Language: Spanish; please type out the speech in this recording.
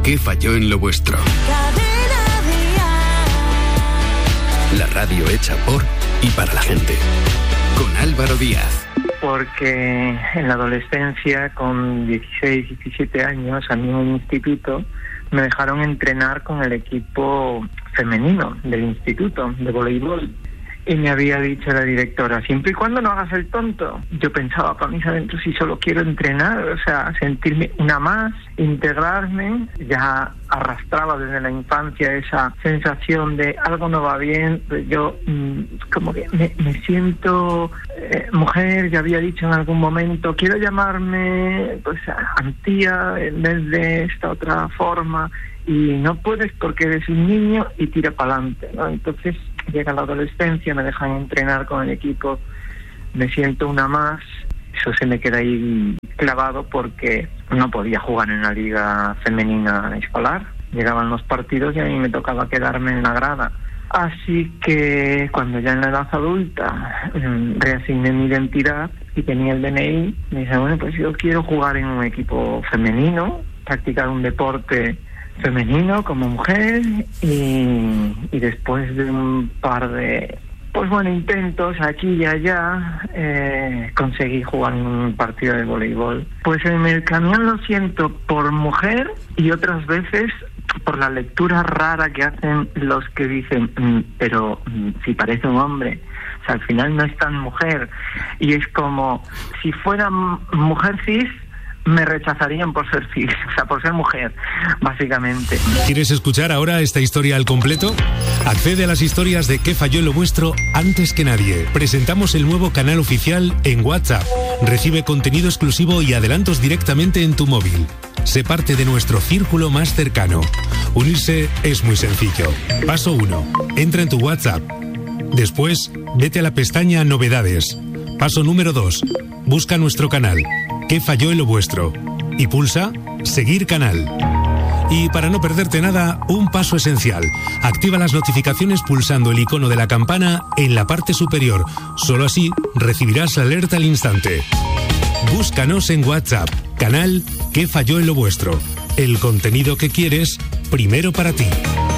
¿Qué falló en lo vuestro? La radio hecha por y para la gente. Con Álvaro Díaz. Porque en la adolescencia, con 16, 17 años, a mí en el instituto, me dejaron entrenar con el equipo femenino del instituto de voleibol. Y me había dicho la directora, siempre y cuando no hagas el tonto. Yo pensaba para mis adentros, si solo quiero entrenar, o sea, sentirme una más, integrarme. Ya arrastraba desde la infancia esa sensación de algo no va bien. Yo como que me siento mujer, ya había dicho en algún momento, quiero llamarme pues Antía en vez de esta otra forma. Y no puedes porque eres un niño y tira para adelante, ¿no? Entonces llega la adolescencia, me dejan entrenar con el equipo, me siento una más, eso se me queda ahí clavado porque no podía jugar en la liga femenina escolar, llegaban los partidos y a mí me tocaba quedarme en la grada. Así que cuando ya en la edad adulta reasigné mi identidad y tenía el DNI, me dije, bueno, pues yo quiero jugar en un equipo femenino, practicar un deporte femenino como mujer y después de un par de intentos aquí y allá conseguí jugar en un partido de voleibol. Pues en el camión lo siento por mujer y otras veces por la lectura rara que hacen los que dicen pero si parece un hombre, o sea, al final no es tan mujer, y es como si fuera mujer cis me rechazarían por ser cis, o sea, por ser mujer, básicamente. ¿Quieres escuchar ahora esta historia al completo? Accede a las historias de ¿Qué falló en lo vuestro? Antes que nadie. Presentamos el nuevo canal oficial en WhatsApp. Recibe contenido exclusivo y adelantos directamente en tu móvil. Sé parte de nuestro círculo más cercano. Unirse es muy sencillo. Paso 1. Entra en tu WhatsApp. Después, vete a la pestaña Novedades. Paso número 2. Busca nuestro canal. ¿Qué falló en lo vuestro? Y pulsa Seguir canal. Y para no perderte nada, un paso esencial. Activa las notificaciones pulsando el icono de la campana en la parte superior. Solo así recibirás la alerta al instante. Búscanos en WhatsApp. Canal ¿Qué falló en lo vuestro? El contenido que quieres, primero para ti.